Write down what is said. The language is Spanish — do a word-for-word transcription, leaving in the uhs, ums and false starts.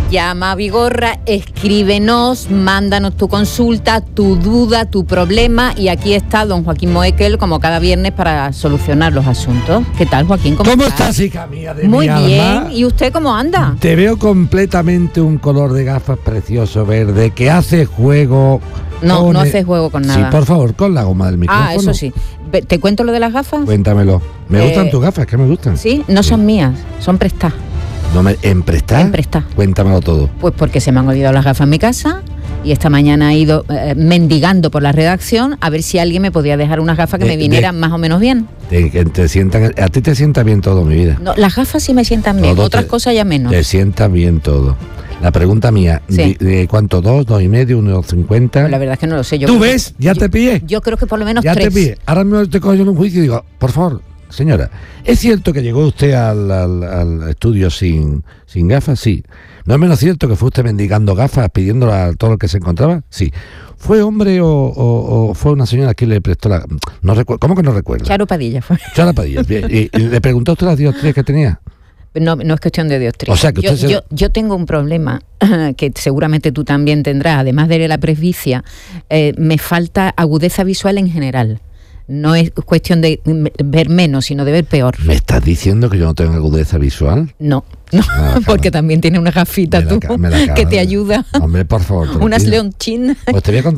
Llama a Vigorra, escríbenos, mándanos tu consulta, tu duda, tu problema, y aquí está don Joaquín Moekel como cada viernes para solucionar los asuntos. ¿Qué tal, Joaquín? ¿Cómo, ¿Cómo estás? estás, hija mía de Muy mi bien. alma? ¿Y usted cómo anda? Te veo completamente un color de gafas precioso verde que hace juego. No, con no el- hace juego con nada. Sí, por favor, con la goma del micrófono. Ah, eso sí. Ve- ¿Te cuento lo de las gafas? Cuéntamelo. Me Eh, gustan tus gafas, que me gustan. Sí, no son mías, son prestadas. No me, ¿En prestar? En prestar. Cuéntamelo todo. Pues porque se me han olvidado las gafas en mi casa y esta mañana he ido eh, mendigando por la redacción a ver si alguien me podía dejar unas gafas que De- me vinieran de- más o menos bien. Te, que te sientan, a ti te sienta bien todo, mi vida. No, las gafas sí me sientan bien, Todo otras te- cosas ya menos. Te sienta bien todo. La pregunta mía, Sí. ¿de, de cuánto? ¿Dos, dos y medio, uno cincuenta? Pues la verdad es que no lo sé. Yo ¿Tú creo que- ves? Ya yo- te pillé. Yo creo que por lo menos Ya tres. te pillé. Ahora mismo te cojo yo en un juicio y digo, por favor, señora, ¿es cierto que llegó usted al, al- al estudio sin, sin gafas? Sí. ¿No es menos cierto que fue usted mendigando gafas, pidiéndole a todo lo que se encontraba? Sí. ¿Fue hombre o, o- o fue una señora que le prestó la...? No recuerdo. ¿Cómo que no recuerda? Charo Padilla fue. Chara Padilla. Bien. ¿Y, y le preguntó usted las dioptrías que tenía? No, no es cuestión de diostría. O sea, que yo, usted se- yo, yo tengo un problema que seguramente tú también tendrás, además de la presbicia, eh, me falta agudeza visual en general. No es cuestión de mm, ver menos, sino de ver peor. ¿Me estás diciendo que yo no tengo agudeza visual? No, no, Ah, porque también tienes una gafita Me la tú ca- me la acabas que te de- ayuda. Hombre, por favor. te lo Unas pido. Leonchin. Pues te voy a contar